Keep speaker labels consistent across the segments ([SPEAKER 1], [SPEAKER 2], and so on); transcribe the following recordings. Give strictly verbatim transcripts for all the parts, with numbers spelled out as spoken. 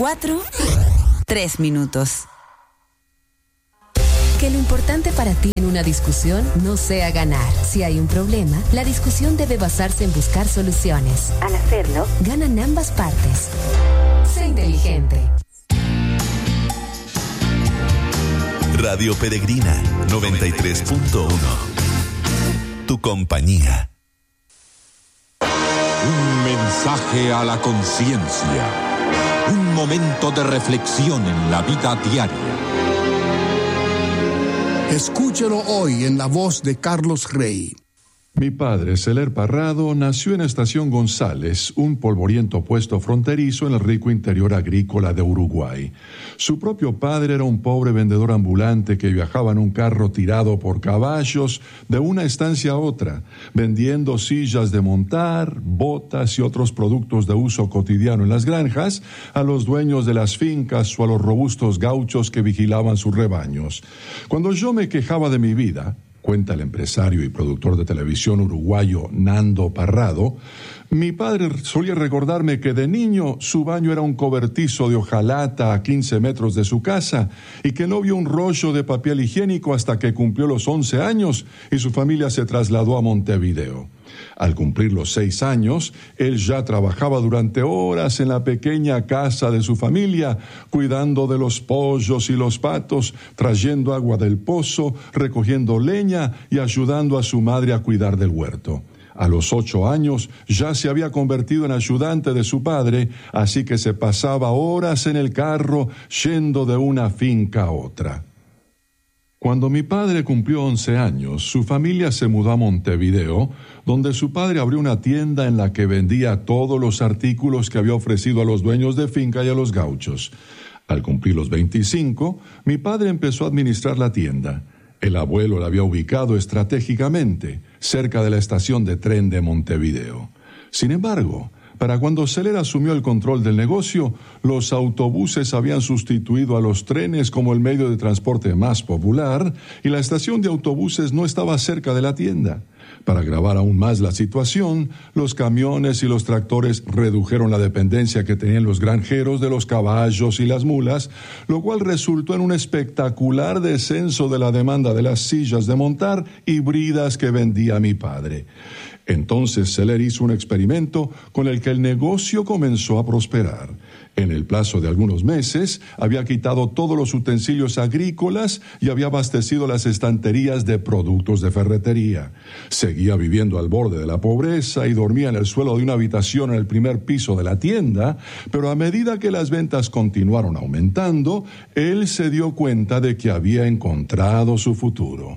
[SPEAKER 1] cuatro, tres minutos.
[SPEAKER 2] Que lo importante para ti en una discusión no sea ganar. Si hay un problema, la discusión debe basarse en buscar soluciones. Al hacerlo, ganan ambas partes. Sé inteligente.
[SPEAKER 3] Radio Peregrina noventa y tres punto uno. Tu compañía.
[SPEAKER 4] Un mensaje a la conciencia. Un momento de reflexión en la vida diaria.
[SPEAKER 5] Escúchelo hoy en la voz de Carlos Rey.
[SPEAKER 6] Mi padre, Celer Parrado, nació en Estación González, un polvoriento puesto fronterizo en el rico interior agrícola de Uruguay. Su propio padre era un pobre vendedor ambulante que viajaba en un carro tirado por caballos de una estancia a otra, vendiendo sillas de montar, botas y otros productos de uso cotidiano en las granjas a los dueños de las fincas o a los robustos gauchos que vigilaban sus rebaños. Cuando yo me quejaba de mi vida, cuenta el empresario y productor de televisión uruguayo Nando Parrado, mi padre solía recordarme que de niño su baño era un cobertizo de hojalata a quince metros de su casa y que no vio un rollo de papel higiénico hasta que cumplió los once años y su familia se trasladó a Montevideo. Al cumplir los seis años, él ya trabajaba durante horas en la pequeña casa de su familia, cuidando de los pollos y los patos, trayendo agua del pozo, recogiendo leña y ayudando a su madre a cuidar del huerto. A los ocho años ya se había convertido en ayudante de su padre, así que se pasaba horas en el carro yendo de una finca a otra. Cuando mi padre cumplió once años, su familia se mudó a Montevideo, donde su padre abrió una tienda en la que vendía todos los artículos que había ofrecido a los dueños de finca y a los gauchos. Al cumplir los veinticinco, mi padre empezó a administrar la tienda. El abuelo la había ubicado estratégicamente, cerca de la estación de tren de Montevideo. Sin embargo, para cuando Celer asumió el control del negocio, los autobuses habían sustituido a los trenes como el medio de transporte más popular y la estación de autobuses no estaba cerca de la tienda. Para agravar aún más la situación, los camiones y los tractores redujeron la dependencia que tenían los granjeros de los caballos y las mulas, lo cual resultó en un espectacular descenso de la demanda de las sillas de montar híbridas que vendía mi padre. Entonces Celer hizo un experimento con el que el negocio comenzó a prosperar. En el plazo de algunos meses, había quitado todos los utensilios agrícolas y había abastecido las estanterías de productos de ferretería. Seguía viviendo al borde de la pobreza y dormía en el suelo de una habitación en el primer piso de la tienda, pero a medida que las ventas continuaron aumentando, él se dio cuenta de que había encontrado su futuro.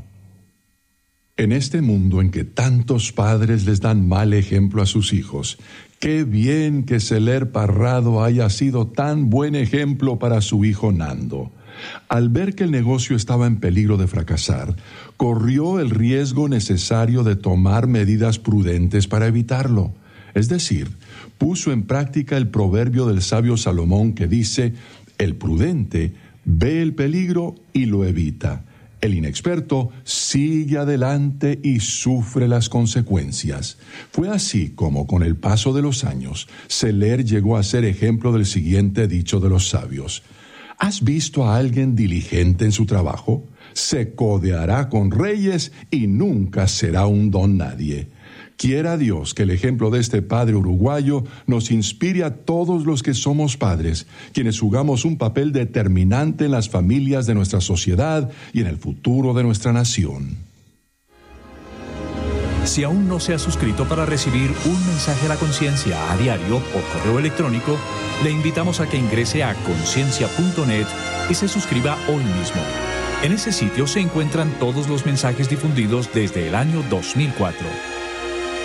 [SPEAKER 6] En este mundo en que tantos padres les dan mal ejemplo a sus hijos, qué bien que Celer Parrado haya sido tan buen ejemplo para su hijo Nando. Al ver que el negocio estaba en peligro de fracasar, corrió el riesgo necesario de tomar medidas prudentes para evitarlo. Es decir, puso en práctica el proverbio del sabio Salomón que dice: el prudente ve el peligro y lo evita. El inexperto sigue adelante y sufre las consecuencias. Fue así como, con el paso de los años, Celer llegó a ser ejemplo del siguiente dicho de los sabios: ¿has visto a alguien diligente en su trabajo? Se codeará con reyes y nunca será un don nadie. Quiera Dios que el ejemplo de este padre uruguayo nos inspire a todos los que somos padres, quienes jugamos un papel determinante en las familias de nuestra sociedad y en el futuro de nuestra nación.
[SPEAKER 7] Si aún no se ha suscrito para recibir un mensaje a la conciencia a diario por correo electrónico, le invitamos a que ingrese a conciencia punto net y se suscriba hoy mismo. En ese sitio se encuentran todos los mensajes difundidos desde el año dos mil cuatro.